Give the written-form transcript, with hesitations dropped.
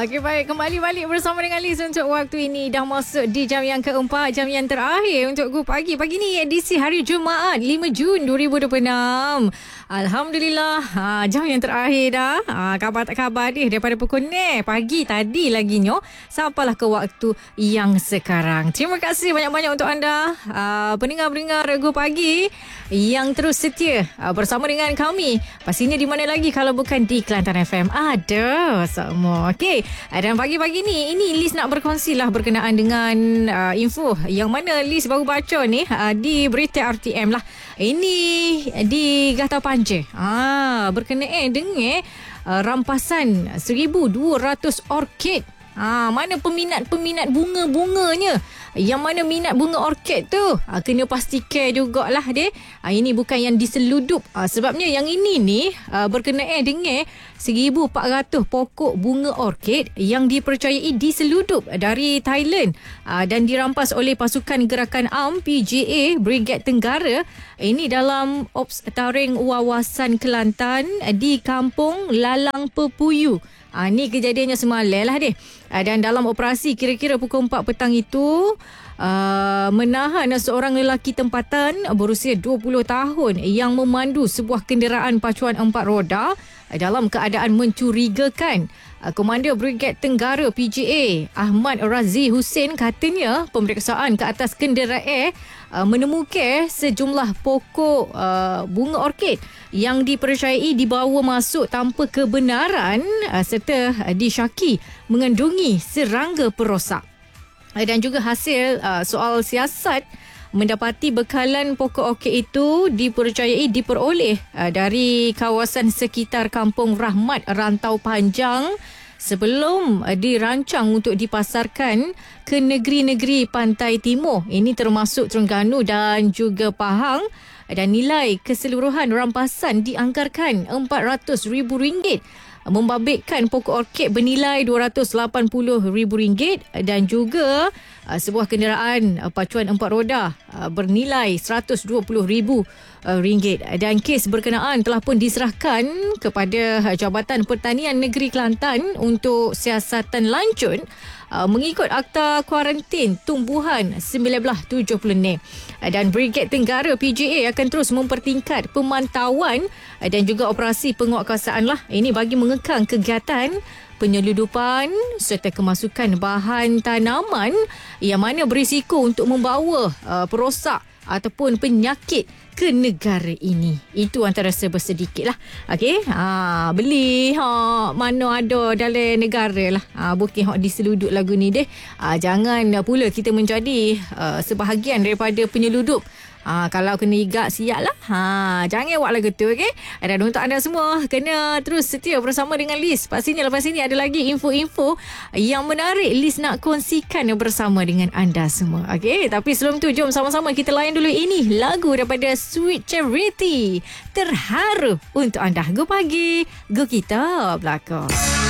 Okey, baik. Kembali balik bersama dengan Liz untuk waktu ini. Dah masuk di jam yang keempat, jam yang terakhir untuk Go Pagi. Pagi ni edisi hari Jumaat 5 Jun 2026. Alhamdulillah, jam yang terakhir dah. Khabar tak khabar ni daripada pukul ni pagi tadi lagi nyo. Sampailah ke waktu yang sekarang. Terima kasih banyak-banyak untuk anda pendengar-pendengar Go Pagi yang terus setia bersama dengan kami. Pastinya di mana lagi kalau bukan di Kelantan FM. Ada semua. Okey. Dan pagi-pagi ni ini Liz nak berkongsi lah berkenaan dengan info yang mana Liz baru baca ni di berita RTM lah. Ini di Gata Panja. Berkenaan dengan rampasan 1,200 orkid. Mana peminat-peminat bunga-bunganya. Yang mana minat bunga orkid tu kena pastikan jugalah deh. Ini bukan yang diseludup. Sebabnya yang ini ni berkenaan dengan 1,400 pokok bunga orkid yang dipercayai diseludup dari Thailand dan dirampas oleh pasukan gerakan ARM PGA Brigade Tenggara. Ini dalam Ops Taring Wawasan Kelantan di Kampung Lalang Pepuyu. Ni kejadiannya semalam lah deh. Dan dalam operasi kira-kira pukul 4 petang itu menahan seorang lelaki tempatan berusia 20 tahun yang memandu sebuah kenderaan pacuan 4 roda dalam keadaan mencurigakan. Komander Brigade Tenggara PGA Ahmad Razi Hussein katanya pemeriksaan ke atas kenderaan menemukan sejumlah pokok bunga orkid yang dipercayai dibawa masuk tanpa kebenaran serta disyaki mengandungi serangga perosak. Dan juga hasil soal siasat mendapati bekalan pokok orkid itu dipercayai diperoleh dari kawasan sekitar Kampung Rahmat Rantau Panjang sebelum dirancang untuk dipasarkan ke negeri-negeri pantai timur. Ini termasuk Terengganu dan juga Pahang. Dan nilai keseluruhan rampasan dianggarkan RM400,000, membabitkan pokok orkid bernilai RM280,000 dan juga sebuah kenderaan pacuan 4 roda bernilai RM120,000. Dan kes berkenaan telah pun diserahkan kepada Jabatan Pertanian Negeri Kelantan untuk siasatan lanjut mengikut Akta Kuarantin Tumbuhan 1976. Dan Brigade Tenggara PGA akan terus mempertingkat pemantauan dan juga operasi penguatkuasaan lah. Ini bagi mengekang kegiatan penyeludupan serta kemasukan bahan tanaman yang mana berisiko untuk membawa perosak ataupun penyakit ke negara ini. Itu antara sedikit lah. Okey. Beli mana ada dalam negara lah. Bukan diseluduk lagu ni deh. Jangan pula kita menjadi sebahagian daripada penyeludup. Kalau kena igak siap lah. Jangan buat lagu tu, okey? Dan untuk anda semua kena terus setia bersama dengan Liz. Pastinya lepas ini ada lagi info-info yang menarik Liz nak kongsikan bersama dengan anda semua, okey? Tapi sebelum tu jom sama-sama kita layan dulu ini lagu daripada Sweet Charity. Terharu untuk anda. Go Pagi, Go Kita Belakang.